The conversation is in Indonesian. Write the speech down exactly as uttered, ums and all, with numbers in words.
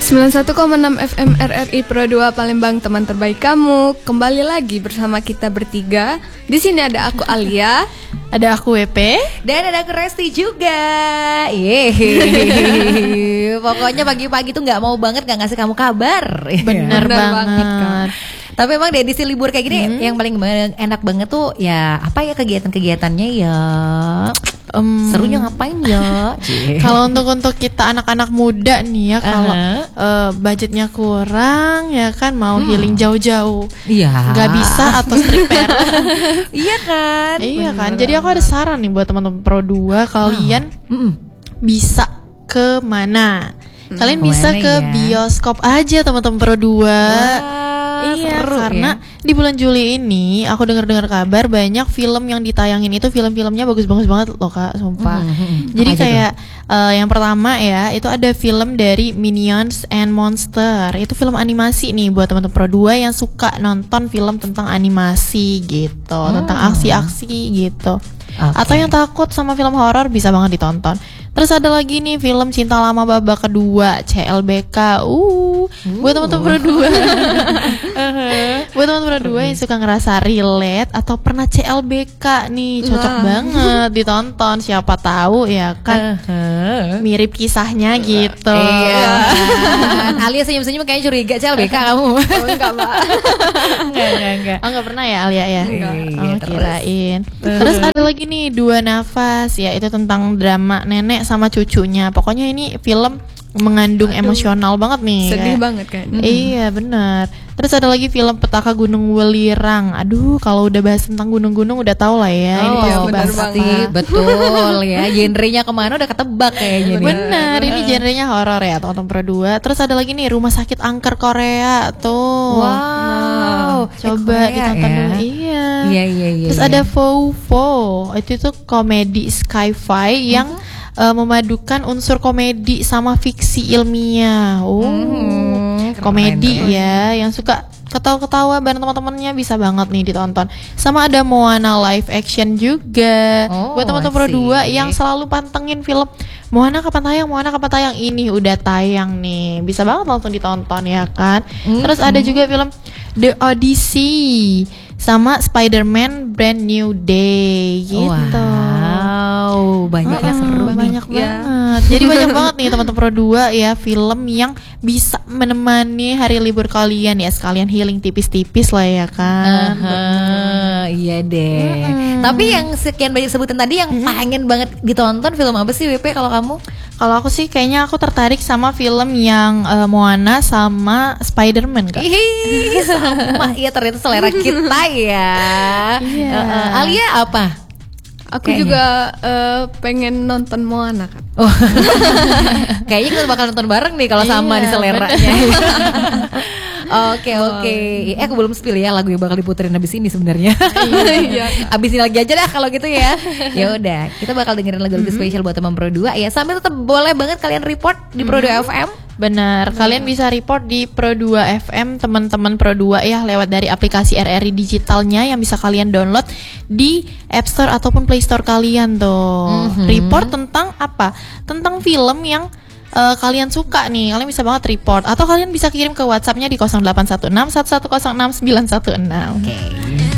sembilan puluh satu koma enam F M R R I Pro dua Palembang, teman terbaik kamu. Kembali lagi bersama kita bertiga. Di sini ada aku Alia, ada aku W P, dan ada aku Resti juga. Yeay. Pokoknya pagi-pagi tuh nggak mau banget nggak ngasih kamu kabar. Bener, Bener banget, banget kan. Tapi emang di edisi libur kayak gini hmm. yang paling enak banget tuh ya apa ya kegiatan-kegiatannya ya. Um, Serunya ngapain ya? Kalau untuk untuk kita anak-anak muda nih ya, kalau uh-huh. uh, budgetnya kurang ya kan, mau hmm. healing jauh-jauh, iya, nggak bisa atau strip parent, iya kan? Iya kan. Jadi aku ada saran nih buat teman-teman Pro dua, kalian uh. bisa ke mana? Kalian hmm. bisa ke ya? bioskop aja teman-teman Pro dua. Iya, seru, karena ya? Di bulan Juli ini aku dengar-dengar kabar banyak film yang ditayangin itu film-filmnya bagus-bagus banget loh Kak, sumpah. Mm-hmm. Jadi apa kayak uh, yang pertama ya, itu ada film dari Minions and Monster. Itu film animasi nih buat teman-teman Pro dua yang suka nonton film tentang animasi gitu, hmm. tentang aksi-aksi gitu. Okay. Atau yang takut sama film horor bisa banget ditonton. Terus ada lagi nih film Cinta Lama Babak Kedua, C L B K. Uh, uh. buat teman-teman Pro dua. uh-huh. Buat teman-teman Pro dua yang suka ngerasa relate atau pernah C L B K nih, cocok uh. banget ditonton. Siapa tahu ya kan, uh-huh. mirip kisahnya gitu. Iya. Alia senyum-senyum kayaknya curiga C L B K kamu. Oh, enggak, Mbak. enggak, enggak, enggak. Oh, enggak pernah ya Alia ya? Enggak. Oh, kirain. Uh. Terus ada lagi nih Dua Nafas, ya itu tentang drama nenek sama cucunya. Pokoknya ini film mengandung Aduh, emosional banget nih. Sedih kayak. banget kan. Iya benar. Terus ada lagi film Petaka Gunung Welirang. Aduh, kalau udah bahas tentang gunung-gunung udah tau lah ya. Oh, ini iya, benar banget. Betul ya. Genrenya kemana udah ketebak kayaknya. Benar, ini genrenya horor ya teman-teman Pro dua. Terus ada lagi nih Rumah Sakit Angker Korea tuh. Wow. Nah, coba eh, ditonton ya? dulu. Iya. Iya iya iya. Terus iya. ada Fofo. Itu tuh komedi sci-fi uh-huh. yang Uh, memadukan unsur komedi sama fiksi ilmiah. Oh, hmm, komedi keren, ya, yang suka ketawa-ketawa bareng teman-temannya bisa banget nih ditonton. Sama ada Moana live action juga. Oh, buat teman-teman Pro dua yang selalu pantengin film Moana kapan tayang, Moana kapan tayang, ini udah tayang nih. Bisa banget langsung ditonton ya kan. Mm-hmm. Terus ada juga film The Odyssey sama Spider-Man Brand New Day gitu. Wow, banyak ya, seru banyak nih. banget. Ya. Jadi banyak banget nih teman-teman Pro dua ya, film yang bisa menemani hari libur kalian ya, sekalian healing tipis-tipis lah ya kan. Uh-huh, iya deh. Hmm. Tapi yang sekian banyak sebutan tadi yang hmm. pengen banget ditonton film apa sih W P kalau kamu? Kalau aku sih kayaknya aku tertarik sama film yang uh, Moana sama Spider-Man Kak. Ih, sama. Iya ternyata selera kita ya. Iya. Uh, uh, Alia apa? Aku kayaknya juga uh, pengen nonton Moana kan. Oh. Kayaknya kita bakal nonton bareng nih kalau sama iya, di seleranya. Oke oke. Eh aku belum spill ya lagu yang bakal diputerin abis ini sebenarnya. Iya. Abis ini lagi aja dah kalau gitu ya. Ya udah, kita bakal dengerin lagu-lagu mm-hmm. spesial buat teman Pro dua ya. Sambil tetap boleh banget kalian report di Pro dua F M. Benar, kalian bisa report di Pro dua F M, teman-teman Pro dua ya, lewat dari aplikasi R R I digitalnya yang bisa kalian download di App Store ataupun Play Store kalian tuh. Mm-hmm. Report tentang apa? Tentang film yang Uh, kalian suka nih, kalian bisa banget report. Atau kalian bisa kirim ke WhatsAppnya di nol delapan satu enam satu satu nol enam sembilan satu enam. Oke.